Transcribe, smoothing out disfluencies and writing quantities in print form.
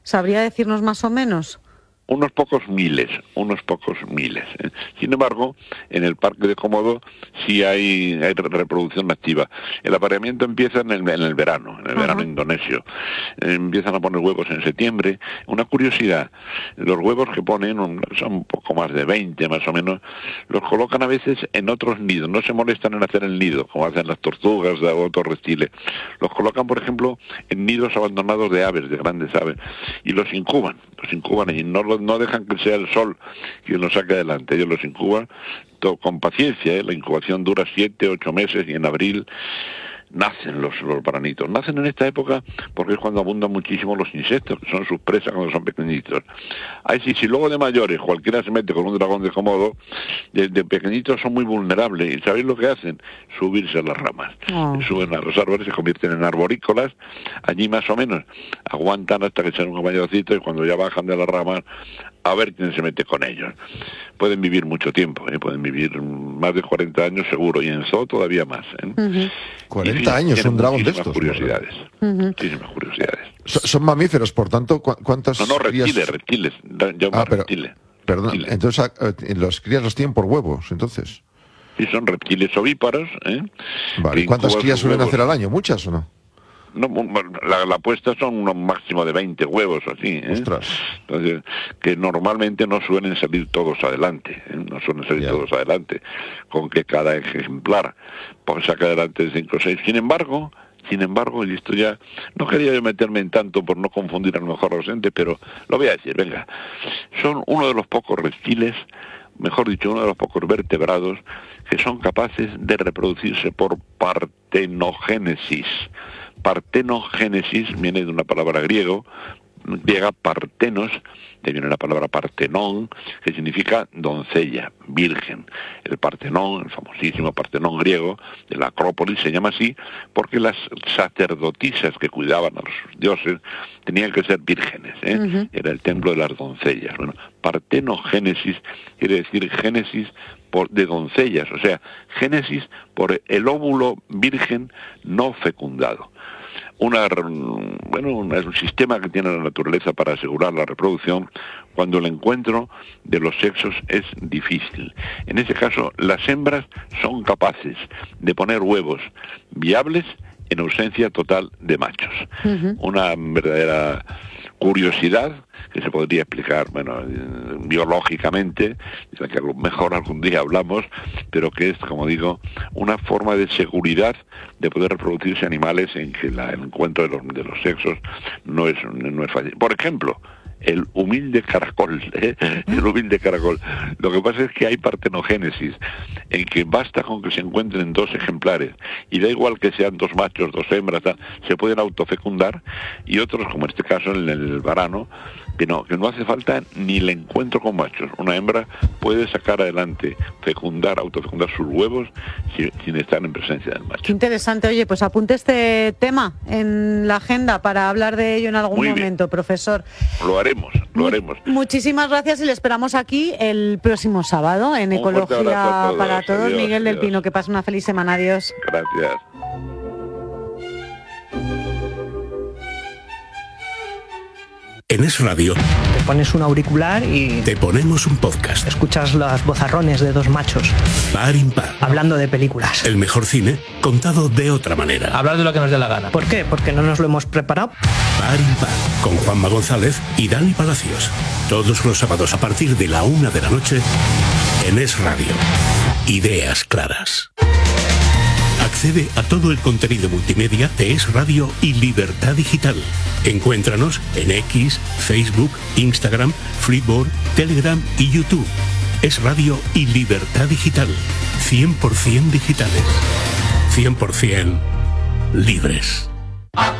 ¿Sabría decirnos más o menos? Unos pocos miles. Sin embargo, en el Parque de Komodo sí hay reproducción activa. El apareamiento empieza en el verano, verano indonesio. Empiezan a poner huevos en septiembre. Una curiosidad, los huevos que ponen, son un poco más de 20 más o menos, los colocan a veces en otros nidos. No se molestan en hacer el nido, como hacen las tortugas o otros reptiles. Los colocan, por ejemplo, en nidos abandonados de aves, de grandes aves, y los incuban y no dejan que sea el sol quien los saque adelante. Ellos los incuban con paciencia, La incubación dura 7-8 meses y en abril nacen los varanitos. Nacen en esta época porque es cuando abundan muchísimo los insectos, que son sus presas cuando son pequeñitos. Si luego de mayores cualquiera se mete con un dragón de Komodo, de pequeñitos son muy vulnerables. ¿Y sabéis lo que hacen? Subirse a las ramas. Suben a los árboles, se convierten en arborícolas. Allí más o menos aguantan hasta que sean un mayorcito y cuando ya bajan de las ramas, a ver quién se mete con ellos. Pueden vivir mucho tiempo, pueden vivir más de 40 años seguro, y en zoo todavía más. 40 años, un dragón de estos. Muchísimas curiosidades. Son mamíferos, por tanto, ¿cuántas reptiles. Reptiles. Perdón, reptiles. Entonces los crías los tienen por huevos, entonces. Sí, son reptiles ovíparos. Vale. ¿Cuántas crías suelen hacer al año? ¿Muchas o no? No, la puesta son un máximo de 20 huevos así, Ostras. Entonces, que normalmente no suelen salir todos adelante, todos adelante, con que cada ejemplar pues saca adelante 5 o 6. Sin embargo, y esto ya, no quería yo meterme en tanto por no confundir a lo mejor a los entes, pero lo voy a decir, venga, son uno de los pocos reptiles, mejor dicho, uno de los pocos vertebrados que son capaces de reproducirse por partenogénesis. Partenogénesis viene de una palabra griega partenos, de viene la palabra partenón, que significa doncella, virgen. El Partenón, el famosísimo Partenón griego de la Acrópolis, se llama así porque las sacerdotisas que cuidaban a los dioses tenían que ser vírgenes, Era el templo de las doncellas. Bueno, partenogénesis quiere decir génesis de doncellas, o sea, génesis por el óvulo virgen no fecundado. Es un sistema que tiene la naturaleza para asegurar la reproducción cuando el encuentro de los sexos es difícil. En ese caso, las hembras son capaces de poner huevos viables en ausencia total de machos. Una verdadera curiosidad que se podría explicar, biológicamente, de la que a lo mejor algún día hablamos, pero que es, como digo, una forma de seguridad de poder reproducirse animales en que el encuentro de los sexos no es fácil. Por ejemplo, el humilde caracol, el humilde caracol. Lo que pasa es que hay partenogénesis, en que basta con que se encuentren 2 ejemplares, y da igual que sean 2 machos, 2 hembras, se pueden autofecundar, y otros, como en este caso en el varano, que no hace falta ni el encuentro con machos. Una hembra puede sacar adelante, autofecundar sus huevos sin estar en presencia del macho. Qué interesante. Oye, pues apunte este tema en la agenda para hablar de ello en algún momento, profesor. Lo haremos. Muchísimas gracias y le esperamos aquí el próximo sábado en Ecología para Todos. Adiós, Miguel del Pino, que pase una feliz semana. Adiós. Gracias. En Es Radio te pones un auricular y te ponemos un podcast. Escuchas los vozarrones de 2 machos par impar, hablando de películas. El mejor cine contado de otra manera. Hablar de lo que nos dé la gana. ¿Por qué? Porque no nos lo hemos preparado. Par impar, con Juanma González y Dani Palacios. Todos los sábados a partir de la 1 de la noche en Es Radio. Ideas claras. Accede a todo el contenido multimedia de Es Radio y Libertad Digital. Encuéntranos en X, Facebook, Instagram, Flipboard, Telegram y YouTube. Es Radio y Libertad Digital. 100% digitales. 100% libres.